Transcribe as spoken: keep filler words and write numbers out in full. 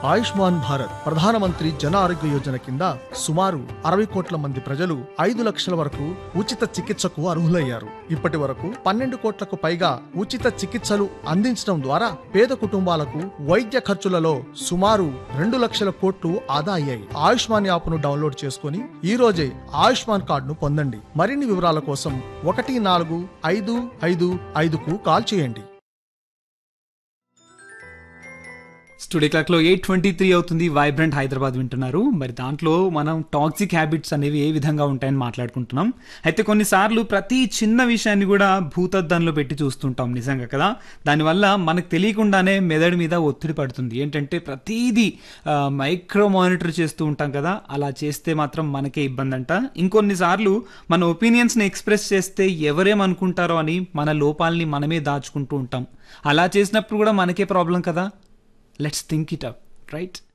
ఆయుష్మాన్ భారత్ ప్రధానమంత్రి జన ఆరోగ్య యోజన కింద సుమారు అరవై కోట్ల మంది ప్రజలు ఐదు లక్షల వరకు ఉచిత చికిత్సకు అర్హులయ్యారు. ఇప్పటి వరకు పన్నెండు కోట్లకు పైగా ఉచిత చికిత్సలు అందించడం ద్వారా పేద కుటుంబాలకు వైద్య ఖర్చులలో సుమారు రెండు లక్షల కోట్లు ఆదా అయ్యాయి. ఆయుష్మాన్ యాప్ ను డౌన్లోడ్ చేసుకుని ఈ రోజే ఆయుష్మాన్ కార్డును పొందండి. మరిన్ని వివరాల కోసం ఒకటి నాలుగు ఐదు ఐదు ఐదుకు కాల్ చేయండి. స్టూడియో క్లాక్లో ఎయిట్ ట్వంటీ త్రీ అవుతుంది. వైబ్రెంట్ హైదరాబాద్ వింటున్నారు. మరి దాంట్లో మనం టాక్సిక్ హ్యాబిట్స్ అనేవి ఏ విధంగా ఉంటాయని మాట్లాడుకుంటున్నాం. అయితే కొన్నిసార్లు ప్రతి చిన్న విషయాన్ని కూడా భూతద్దంలో పెట్టి చూస్తుంటాం, నిజంగా కదా. దానివల్ల మనకు తెలియకుండానే మెదడు మీద ఒత్తిడి పడుతుంది. ఏంటంటే ప్రతిదీ మైక్రో మానిటర్ చేస్తూ ఉంటాం కదా, అలా చేస్తే మాత్రం మనకే ఇబ్బంది అంట. ఇంకొన్నిసార్లు మన ఒపీనియన్స్ని ఎక్స్ప్రెస్ చేస్తే ఎవరేమనుకుంటారో అని మన లోపాలని మనమే దాచుకుంటూ ఉంటాం. అలా చేసినప్పుడు కూడా మనకే ప్రాబ్లం కదా. Let's think it up, right?